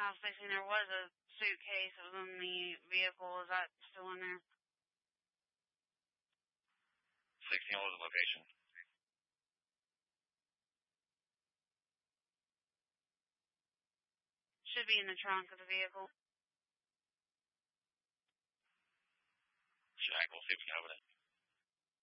house station, there was a suitcase that was in the vehicle. Is that still in there? 16, what was the location? Should be in the trunk of the vehicle. Jack, we'll see if we can open it.